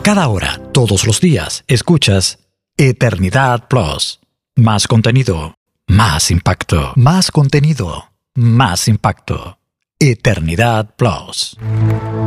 Cada hora, todos los días, escuchas Eternidad Plus. Más contenido, más impacto. Más contenido, más impacto. Eternidad Plus.